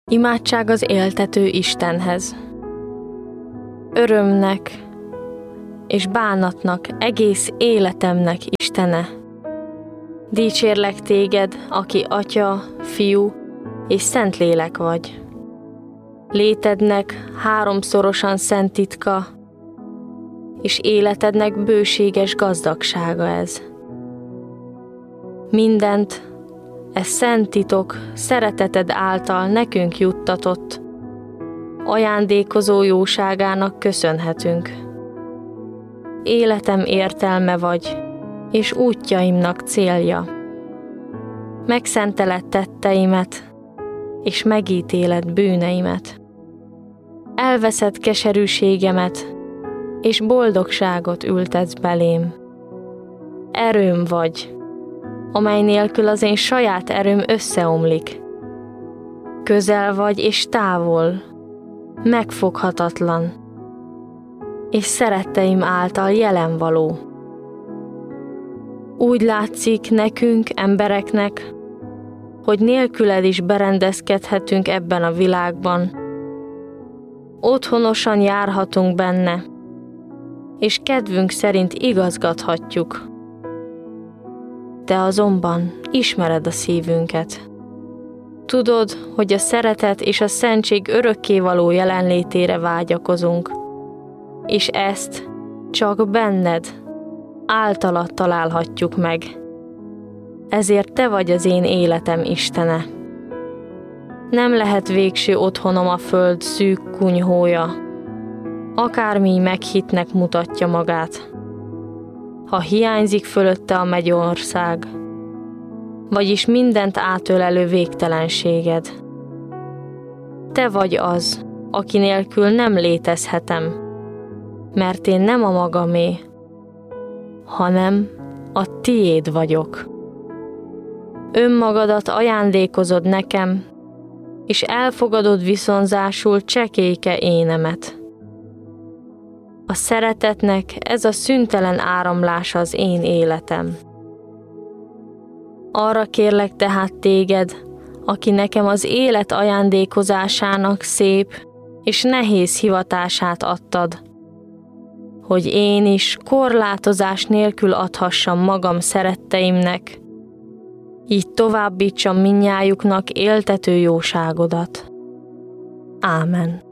Imádság az éltető Istenhez. Örömnek és bánatnak, egész életemnek Istene. Dicsérlek téged, aki Atya, Fiú és Szentlélek vagy. Létednek háromszorosan szent titka, és életednek bőséges gazdagsága ez. Mindent szent titok szereteted által nekünk juttatott, ajándékozó jóságának köszönhetünk. Életem értelme vagy, és útjaimnak célja. Megszenteled tetteimet, és megítéled bűneimet. Elveszed keserűségemet, és boldogságot ültetsz belém. Erőm vagy, amely nélkül az én saját erőm összeomlik. Közel vagy és távol, megfoghatatlan, és szeretteim által jelen való. Úgy látszik nekünk, embereknek, hogy nélküled is berendezkedhetünk ebben a világban. Otthonosan járhatunk benne, és kedvünk szerint igazgathatjuk. Te azonban ismered a szívünket. Tudod, hogy a szeretet és a szentség örökkévaló jelenlétére vágyakozunk, és ezt csak benned, általad találhatjuk meg. Ezért te vagy az én életem Istene. Nem lehet végső otthonom a föld szűk kunyhója, akármi meghittnek mutatja magát. Ha hiányzik fölötte a mennyország, vagyis mindent átölelő végtelenséged. Te vagy az, aki nélkül nem létezhetem, mert én nem a magamé, hanem a tiéd vagyok. Önmagadat ajándékozod nekem, és elfogadod viszonzásul csekélyke énemet. A szeretetnek ez a szüntelen áramlása az én életem. Arra kérlek tehát téged, aki nekem az élet ajándékozásának szép és nehéz hivatását adtad, hogy én is korlátozás nélkül adhassam magam szeretteimnek, így továbbítsam mindnyájuknak éltető jóságodat. Ámen.